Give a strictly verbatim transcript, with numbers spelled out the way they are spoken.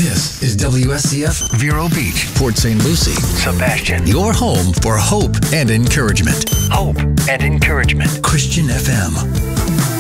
This is W S C F Vero Beach, Port Saint Lucie, Sebastian. your home for hope and encouragement. Hope and encouragement. Christian F M.